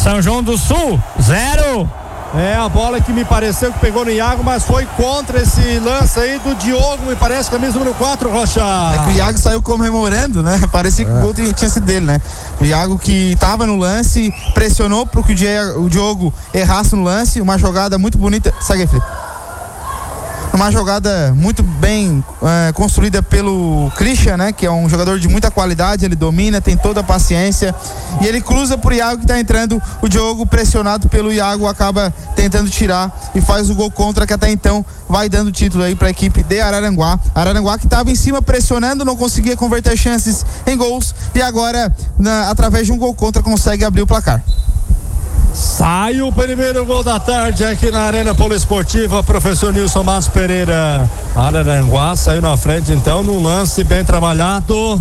São João do Sul, 0. É a bola que me pareceu que pegou no Iago, mas foi contra esse lance aí do Diogo, me parece, camisa número 4, Rocha. É que o Iago saiu comemorando, né? Parecia que o gol tinha sido dele, né? O Iago que tava no lance, pressionou para que o Diogo errasse no lance, uma jogada muito bonita. Segue aí, Felipe. Uma jogada muito bem construída pelo Christian, né? Que é um jogador de muita qualidade, ele domina, tem toda a paciência e ele cruza pro Iago que tá entrando. O Diogo, pressionado pelo Iago, acaba tentando tirar e faz o gol contra, que até então vai dando título aí pra equipe de Araranguá. Araranguá que tava em cima pressionando, não conseguia converter chances em gols e agora, através de um gol contra, consegue abrir o placar. Sai o primeiro gol da tarde aqui na Arena Poliesportiva, professor Nilson Matos Pereira. Araranguá saiu na frente então num lance bem trabalhado.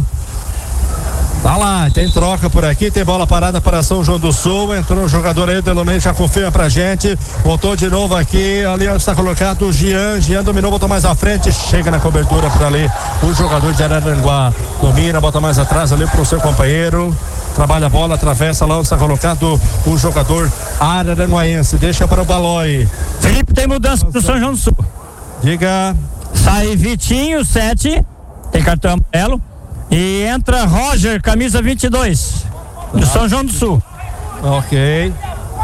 Tá lá, tem troca por aqui, tem bola parada para São João do Sul, entrou um jogador aí, o Delonei já confirma pra gente, voltou de novo aqui, ali está colocado o Jean dominou, botou mais à frente, chega na cobertura por ali, o jogador de Araranguá, domina, bota mais atrás ali pro seu companheiro, trabalha a bola, atravessa lá onde está colocado o jogador araranguaense, deixa para o Balói. Felipe, tem mudança pro São João do Sul. Diga. Sai Vitinho, 7, tem cartão amarelo. E entra Roger, camisa 22, do São João do Sul. Ok.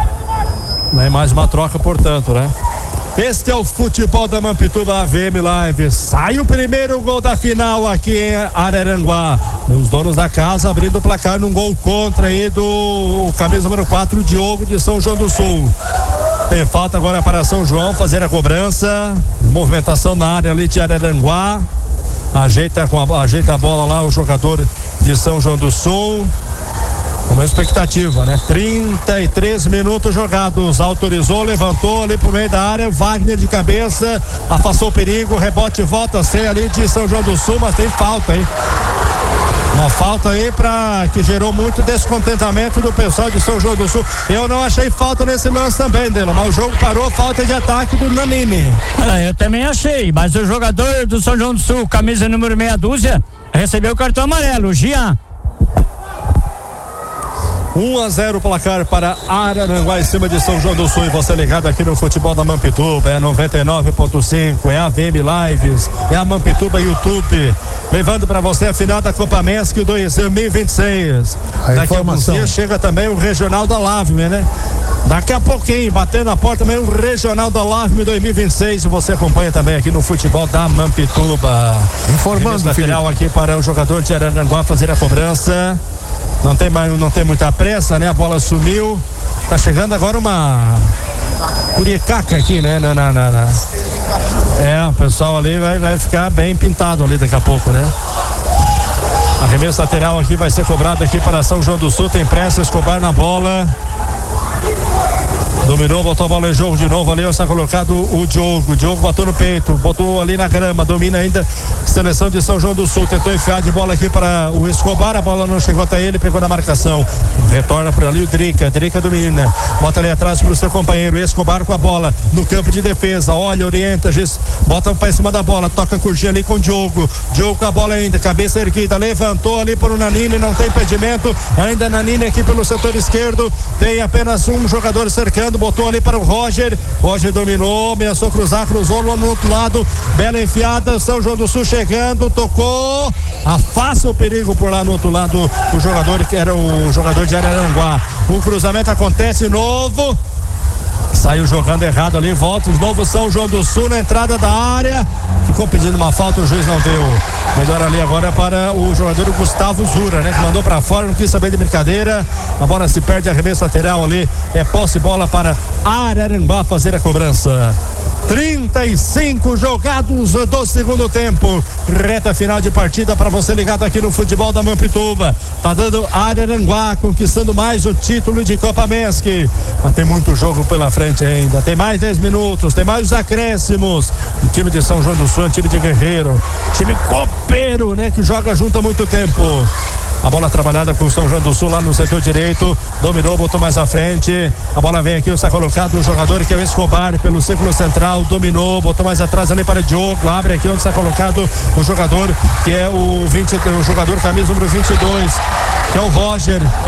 Não mais uma troca, portanto, né? Este é o futebol da Mampituba AVM Live. Sai o primeiro gol da final aqui em Araranguá. Os donos da casa abrindo o placar num gol contra aí do camisa número 4, Diogo, de São João do Sul. Tem falta agora para São João fazer a cobrança. Movimentação na área ali de Araranguá. Ajeita a bola lá o jogador de São João do Sul. Uma expectativa, né? 33 minutos jogados. Autorizou, levantou ali pro meio da área. Wagner de cabeça, afastou o perigo. Rebote volta a ser ali de São João do Sul, mas tem falta aí. Uma falta aí que gerou muito descontentamento do pessoal de São João do Sul. Eu não achei falta nesse lance também, Dela, mas o jogo parou, falta de ataque do Nanini. Eu também achei, mas o jogador do São João do Sul, camisa número meia dúzia, recebeu o cartão amarelo, o Jean. 1-0 placar para Araranguá em cima de São João do Sul. E você ligado aqui no futebol da Mampituba, é 99.5, é a VM Lives, é a Mampituba YouTube, levando para você a final da Copa Mesc 2026. Daqui a alguns dias chega também o Regional da Lavme, né? Daqui a pouquinho, batendo na porta também o Regional da Lavme 2026. Você acompanha também aqui no futebol da Mampituba. Informando, material aqui para o jogador de Araranguá fazer a cobrança. Não tem muita pressa, né? A bola sumiu. Tá chegando agora uma curicaca aqui, né? O pessoal ali vai ficar bem pintado ali daqui a pouco, né? Arremesso lateral aqui vai ser cobrado aqui para São João do Sul. Tem pressa, Escobar na bola. Dominou, botou a bola em jogo de novo ali, está colocado o Diogo. O Diogo botou no peito, botou ali na grama, domina ainda. Seleção de São João do Sul, tentou enfiar de bola aqui para o Escobar, a bola não chegou até ele, pegou na marcação. Retorna por ali o Drica domina, bota ali atrás para o seu companheiro. Escobar com a bola no campo de defesa, olha, orienta, bota para cima da bola, toca curtinha ali com o Diogo. Diogo com a bola ainda, cabeça erguida, levantou ali para o Nanini, não tem impedimento. Ainda Nanini aqui pelo setor esquerdo, tem apenas um jogador cercando. Botou ali para o Roger dominou, ameaçou cruzar, cruzou no outro lado, bela enfiada, São João do Sul chegando, tocou, afasta o perigo por lá no outro lado, o jogador que era o jogador de Araranguá. O cruzamento acontece novo, saiu jogando errado ali, volta de novo São João do Sul na entrada da área, ficou pedindo uma falta, o juiz não deu. Melhor ali agora para o jogador Gustavo Zura, né? Que mandou para fora, não quis saber de brincadeira. A bola se perde, arremesso lateral ali, é posse bola para Araranguá fazer a cobrança. 35 jogados do segundo tempo, reta final de partida para você ligado aqui no futebol da Mampituba. Tá dando Araranguá conquistando mais o título de Copa Mesc, mas tem muito jogo pela frente ainda, tem mais 10 minutos, tem mais os acréscimos. O time de São João do Sul é um time de guerreiro, time copeiro, né, que joga junto há muito tempo. A bola trabalhada com o São João do Sul lá no setor direito, dominou, botou mais à frente, a bola vem aqui, está colocado o jogador que é o Escobar pelo círculo central, dominou, botou mais atrás ali para Diogo, abre aqui onde está colocado o jogador que é o jogador camisa número 22, que é o Roger.